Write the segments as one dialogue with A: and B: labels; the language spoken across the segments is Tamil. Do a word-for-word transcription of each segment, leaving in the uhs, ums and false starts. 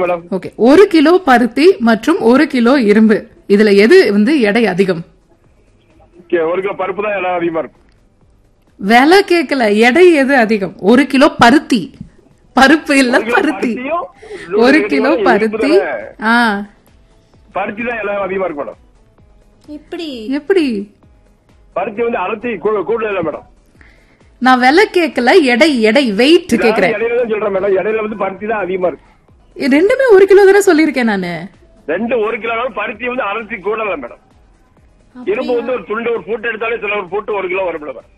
A: மேடம்.
B: ஓகே, ஒரு கிலோ பருத்தி மற்றும் ஒரு கிலோ இரும்பு, இதுல எது வந்து எடை அதிகம்?
A: ஒரு கிலோ பருப்பு தான் எடை அதிகமா இருக்கும்.
B: விலை கேட்கல, எடை எது அதிகம்? ஒரு கிலோ பருத்தி, பருப்பு இல்ல பருத்தி. ஒரு கிலோ பருத்தி. ஆ,
A: பருத்தி தான் எடை அதிகமா இருக்கும் மேடம்.
C: எப்படி
B: எப்படி?
A: பருத்தி வந்து அடர்த்தி கூடுதல் இல்ல மேடம்.
B: நான் விலை கேட்கல, எடை எடை வெயிட் கேக்குறேன்.
A: இடையில தான் சொல்றேன் மேடம். இடையில வந்து பருத்தி தான் அதிகமா இருக்கு.
B: ரெண்டுமே ஒரு கிலோ தானே சொல்லிருக்கேன் நானு.
A: ரெண்டு ஒரு கிலோ, பருத்தி வந்து அடர்த்தி கூடல மேடம். இரும்பு வந்து ஒரு துண்டு ஒரு பூட்டு எடுத்தாலே சில ஒரு பூட்டு ஒரு கிலோ வரும் மேடம்.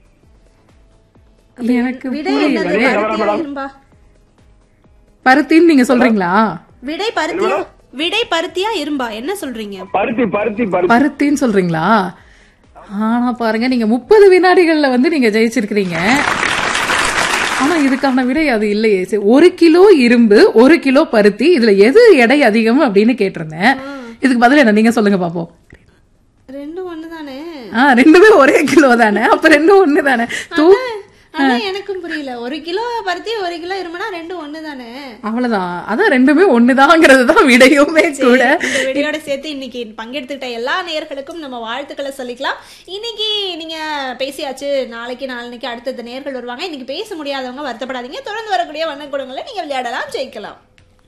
B: எனக்கு
C: விடை என்னது? பருத்தியா இரும்பா?
B: பருத்தின்னு நீங்க சொல்றீங்களா?
C: விடை பருத்தியா விடை பருத்தியா இரும்பா? என்ன சொல்றீங்க?
A: பருத்தி பருத்தி
B: பருத்தின்னு சொல்றீங்களா? ஆனா பாருங்க, நீங்க முப்பது வினாடிகள்ல வந்து நீங்க ஜெயிச்சிருக்கீங்க. ஆனா இதுக்கான விடை அது இல்லையே. ஒரு கிலோ இரும்பு, ஒரு கிலோ பருத்தி, இதுல எது எடை அதிகம் அப்படின்னு கேட்டிருந்தேன். இதுக்கு பதில் என்ன நீங்க சொல்லுங்க பாப்போம்.
C: ரெண்டும் ஒண்ணு தானே?
B: ஆ, ரெண்டுமே ஒரே கிலோ தானே, அப்ப ரெண்டும் ஒண்ணு தானே. தூ
C: எனக்கும் புரியல. ஒரு கிலோ பருத்தி ஒரு கிலோ இரும்புனா ரெண்டும் ஒண்ணு தானே?
B: அவ்வளவுதான். அதான் ரெண்டுமே ஒண்ணுதாங்கிறது தான் விடையுமே கூட.
C: இந்த விடையோட சேர்த்து இன்னைக்கு பங்கெடுத்துக்கிட்ட எல்லா நேயர்களுக்கும் நம்ம வாழ்த்துக்களை சொல்லிக்கலாம். இன்னைக்கு நீங்க பேசியாச்சு, நாளைக்கு நாளைக்கு அடுத்த நேயர்கள் வருவாங்க. இன்னைக்கு பேச முடியாதவங்க வருத்தப்படாதீங்க, தொடர்ந்து வரக்கூடிய வண்ணக்கூடங்களை நீங்க விளையாடலாம், ஜெயிக்கலாம்.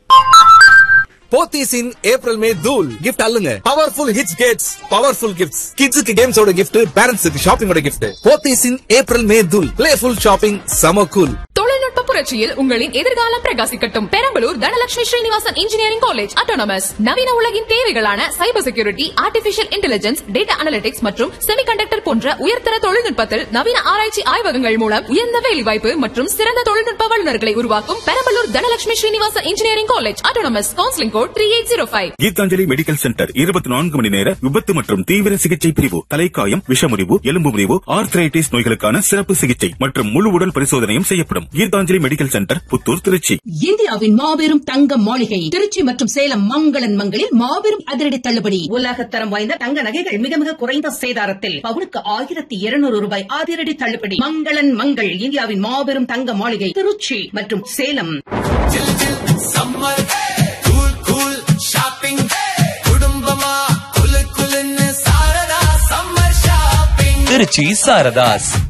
D: போத்தீஸ் இன் ஏப்ரல் மே தூள் gift அல்லுங்க. Powerful hits Gates powerful gifts. கிட்ஸுக்கு கேம்ஸோட கிஃப்ட், பேரண்ட்ஸுக்கு ஷாப்பிங்கோட கிஃப்ட். போத்தீஸ் இன் ஏப்ரல் மே தூள். பிளேஃபுல் ஷாப்பிங், சம கூல்.
E: தொழில்நுட்ப புரட்சியில் உங்களின் எதிர்காலம் பிரகாசிக்கட்டும். Perambalur Dhanalakshmi Srinivasan engineering college autonomous நவீன உலகின் தேவைகளான cyber security, artificial intelligence, data analytics மற்றும் செமிகண்டக்டர் போன்ற உயர்தர தொழில்நுட்பத்தில் நவீன ஆராய்ச்சி ஆய்வகங்கள் மூலம் உயர்ந்த வேலைவாய்ப்பு மற்றும் சிறந்த தொழில்நுட்ப வல்லுநர்களை உருவாக்கும் Perambalur Dhanalakshmi Srinivasan engineering college autonomous. Counselling code three eight zero five.
F: Gitanjali medical centre இருபத்தி நான்கு மணி நேர விபத்து மற்றும் தீவிர சிகிச்சை பிரிவு. தலைக்காயம், விஷமுறிவு, எலும்பு முறிவு, ஆர்த்ரைட்டிஸ் நோய்களுக்கான சிறப்பு சிகிச்சை மற்றும் முழு உடல் பரிசோதனையும் செய்யப்படும். Gitanjali medical centre, Puthur, Trichy.
G: இந்தியாவின் மாபெரும் தங்க மாளிகை திருச்சி மற்றும் சேலம் மங்களன் மங்களில் மாபெரும் அதிரடி தள்ளுபடி. உலகத்தரம் வாய்ந்த தங்க நகைகள் மிக மிக குறைந்த சேதாரத்தில் பவுனுக்கு ஆயிரத்தி இருநூறு ரூபாய் அதிரடி தள்ளுபடி. மங்களன் மங்கள், இந்தியாவின் மாபெரும் தங்க மாளிகை, திருச்சி மற்றும் சேலம்.
H: திருச்சி சாரதாஸ்.